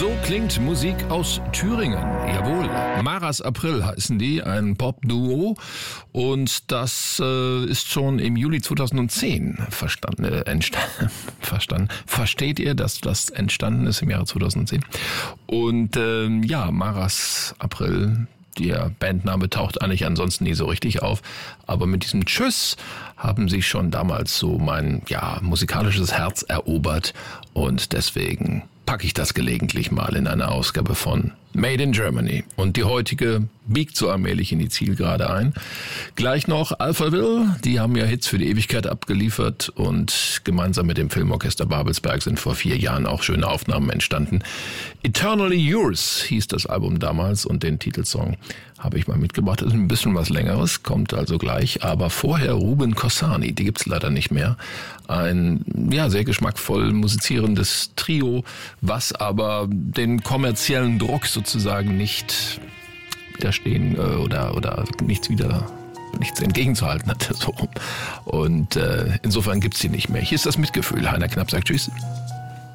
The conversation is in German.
So klingt Musik aus Thüringen. Jawohl, Maras April heißen die, ein Pop-Duo. Und das ist schon im Juli 2010 verstanden. Versteht ihr, dass das entstanden ist im Jahre 2010? Und Maras April, der Bandname taucht eigentlich ansonsten nie so richtig auf. Aber mit diesem Tschüss haben sie schon damals so mein musikalisches Herz erobert. Und deswegen packe ich das gelegentlich mal in eine Ausgabe von Made in Germany. Und die heutige biegt so allmählich in die Zielgerade ein. Gleich noch Alphaville, die haben ja Hits für die Ewigkeit abgeliefert und gemeinsam mit dem Filmorchester Babelsberg sind vor 4 Jahren auch schöne Aufnahmen entstanden. Eternally Yours hieß das Album damals und den Titelsong habe ich mal mitgebracht. Das ist ein bisschen was Längeres, kommt also gleich. Aber vorher Ruben Cossani, die gibt's leider nicht mehr. Ein sehr geschmackvoll musizierendes Trio, was aber den kommerziellen Druck sozusagen nicht widerstehen oder nichts entgegenzuhalten hatte. So. Und insofern gibt's die nicht mehr. Hier ist das Mitgefühl. Heiner Knapp sagt Tschüss.